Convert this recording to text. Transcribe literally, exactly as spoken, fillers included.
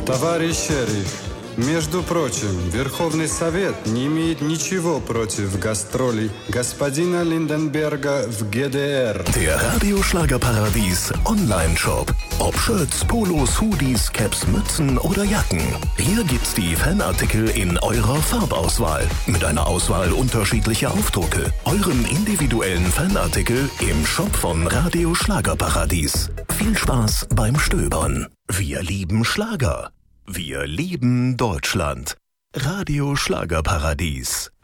Товарищ шериф, между прочим, Верховный Совет не имеет ничего против гастролей господина Lindenberger в G D R. Der Radioschlagerparadies Online-Shop. Ob Shirts, Polos, Hoodies, Caps, Mützen oder Jacken. Hier gibt's die Fanartikel in eurer Farbauswahl. Mit einer Auswahl unterschiedlicher Aufdrucke. Euren individuellen Fanartikel im Shop von Radioschlagerparadies. Viel Spaß beim Stöbern. Wir lieben Schlager. Wir lieben Deutschland. Radio Schlagerparadies.